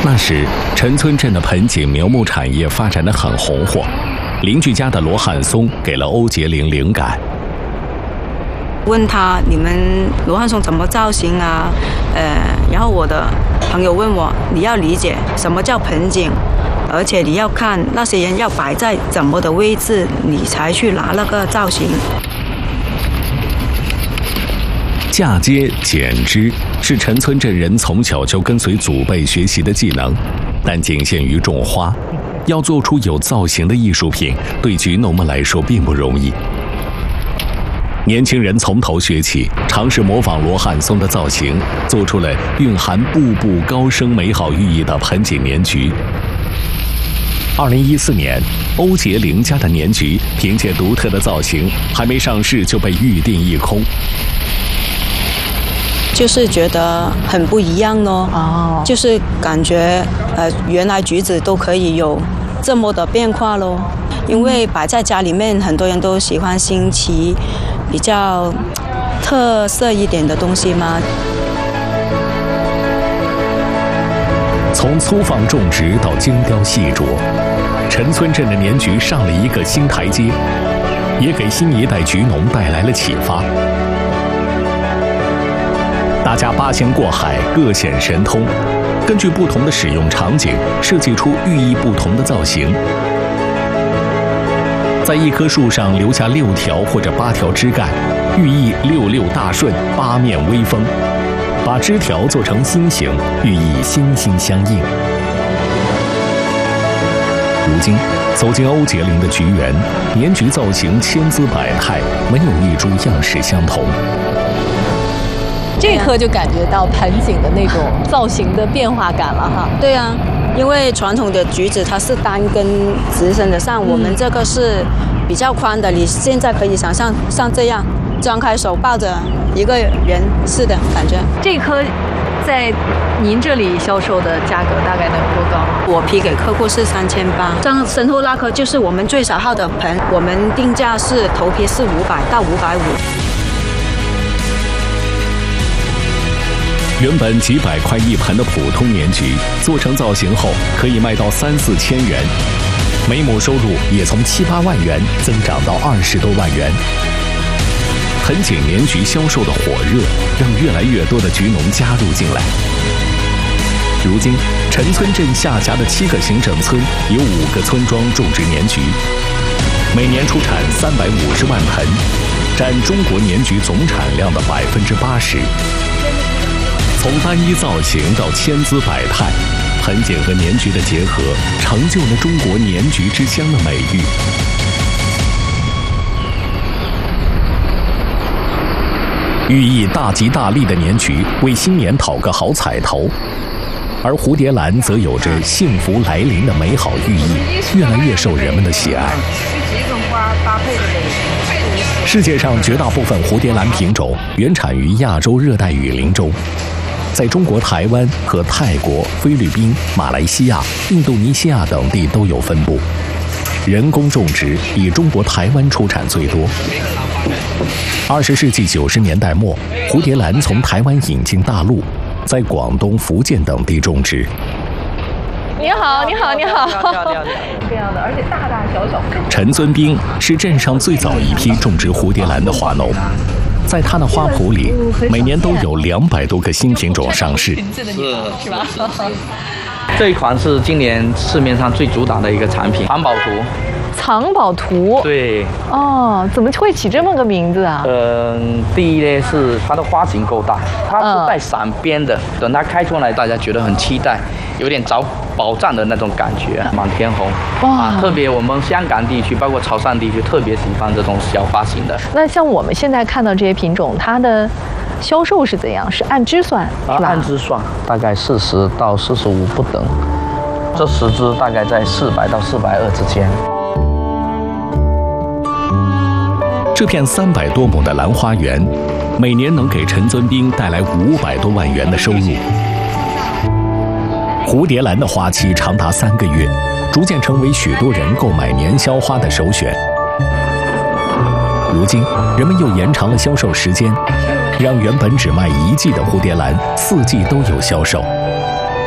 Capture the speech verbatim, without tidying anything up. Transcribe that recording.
那时，陈村镇的盆景苗木产业发展得很红火，邻居家的罗汉松给了欧杰玲灵感。 问他你们罗汉松怎么造型啊？呃，然后我的朋友问我，你要理解什么叫盆景，而且你要看那些人要摆在怎么的位置，你才去拿那个造型。 嫁接剪枝是陈村镇人从小就跟随祖辈学习的技能，但仅限于种花。要做出有造型的艺术品，对菊农们来说并不容易。年轻人从头学起，尝试模仿罗汉松的造型，做出了蕴含步步高升美好寓意的盆景年菊。二零一四年，欧杰玲家的年菊凭借独特的造型，还没上市就被预定一空。 就是觉得很不一样咯，哦，就是感觉呃，原来橘子都可以有这么的变化咯。因为摆在家里面，很多人都喜欢新奇、比较特色一点的东西嘛。 从粗放种植到精雕细琢，陈村镇的年菊上了一个新台阶，也给新一代菊农带来了启发。大家八仙过海，各显神通，根据不同的使用场景，设计出寓意不同的造型。在一棵树上留下六条或者八条枝干，寓意六六大顺，八面威风；把枝条做成心形，寓意心心相印。如今走进欧杰玲的菊园，年菊造型千姿百态，没有一株样式相同。 这棵就感觉到盆景的那种造型的变化感了哈。 对啊，因为传统的橘子它是单根直伸的上，嗯、我们这个是比较宽的。你现在可以想象像这样，张开手抱着一个人似的感觉。 这棵在您这里销售的价格大概能有多高？ 我批给客户是三千八，像身后那棵就是我们最小号的盆，我们定价是头批是五百到五百五。 原本几百块一盆的普通年菊，做成造型后可以卖到三四千元，每亩收入也从七八万元增长到二十多万元。盆景年菊销售的火热，让越来越多的菊农加入进来。如今，陈村镇下辖的七个行政村有五个村庄种植年菊，每年出产三百五十万盆，占中国年菊总产量的百分之八十。从单一造型到千姿百态，盆景和年菊的结合，成就了中国年菊之乡的美誉。寓意大吉大利的年菊，为新年讨个好彩头；而蝴蝶兰则有着幸福来临的美好寓意，越来越受人们的喜爱。世界上绝大部分蝴蝶兰品种原产于亚洲热带雨林中。在中国台湾和泰国、菲律宾、马来西亚、印度尼西亚等地都有分布。人工种植以中国台湾出产最多。二十世纪九十年代末，蝴蝶兰从台湾引进大陆，在广东、福建等地种植。 你好，你好，你好，这样的，而且大大小小。 陈尊兵是镇上最早一批种植蝴蝶兰的花农。在他的花圃里，每年都有两百多个新品种上市。 是是吧？这一款是今年市面上最主打的一个产品，藏宝图。 藏宝图。 对。 哦，怎么会起这么个名字啊？ 嗯，第一呢是它的花型够大，它是带闪边的，嗯、等它开出来，大家觉得很期待，有点找宝藏的那种感觉。满天红。哇、啊！特别我们香港地区，包括潮汕地区，特别喜欢这种小发型的。 那像我们现在看到这些品种，它的销售是怎样？是按支算，是吧？ 按支算，大概四十到四十五不等。这十支大概在四百到四百二之间。 这片三百多亩的兰花园，每年能给陈尊兵带来五百多万元的收入。蝴蝶兰的花期长达三个月，逐渐成为许多人购买年宵花的首选。如今，人们又延长了销售时间，让原本只卖一季的蝴蝶兰四季都有销售。